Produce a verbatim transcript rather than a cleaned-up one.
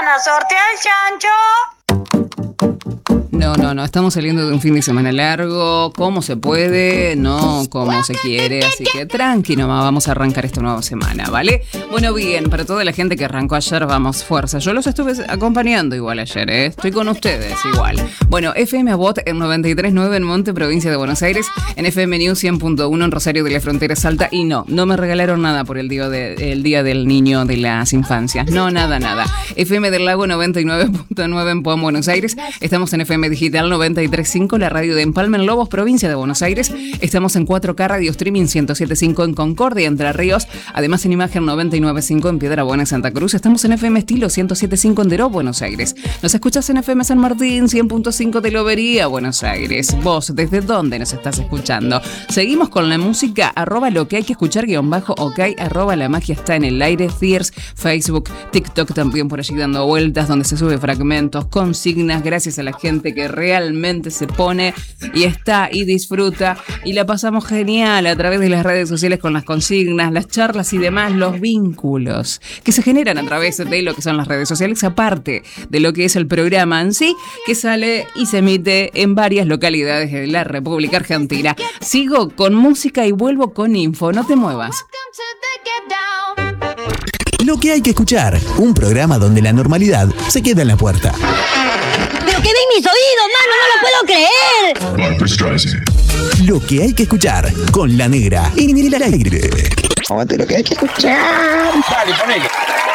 van a sortear el chancho? No, no, no, estamos saliendo de un fin de semana largo, como se puede, no como se quiere, así que tranqui nomás, vamos a arrancar esta nueva semana, ¿vale? Bueno, bien, para toda la gente que arrancó ayer, vamos, fuerza. Yo los estuve acompañando igual ayer, ¿eh? Estoy con ustedes igual. Bueno, F M Abot en noventa y tres punto nueve en Monte, provincia de Buenos Aires, en F M News cien punto uno en Rosario de la Frontera Salta, y no, no me regalaron nada por el día, de, el día del niño de las infancias, no, nada, nada. F M del Lago noventa y nueve punto nueve en Puan, Buenos Aires, estamos en F M Digital noventa y tres punto cinco, la radio de Empalme en Lobos, provincia de Buenos Aires. Estamos en cuatro K Radio Streaming ciento siete punto cinco en Concordia, Entre Ríos. Además en Imagen noventa y nueve punto cinco en Piedra Buena, Santa Cruz. Estamos en F M Estilo ciento siete punto cinco en Deró, Buenos Aires. Nos escuchas en F M San Martín cien punto cinco de Lobería, Buenos Aires. ¿Vos desde dónde nos estás escuchando? Seguimos con la música, arroba lo que hay que escuchar, guión bajo, ok, arroba la magia está en el aire, Fears, Facebook, TikTok también por allí dando vueltas, donde se sube fragmentos, consignas, gracias a la gente que realmente se pone y está y disfruta y la pasamos genial a través de las redes sociales con las consignas, las charlas y demás, los vínculos que se generan a través de lo que son las redes sociales, aparte de lo que es el programa en sí, que sale y se emite en varias localidades de la República Argentina. Sigo con música y vuelvo con info, no te muevas. Lo que hay que escuchar, un programa donde la normalidad se queda en la puerta. ¡Pero que ven mis oídos, mano! ¡No lo puedo creer! Lo que hay que escuchar, con La Negra en el aire. Aguante lo que hay que escuchar. Dale, ponele.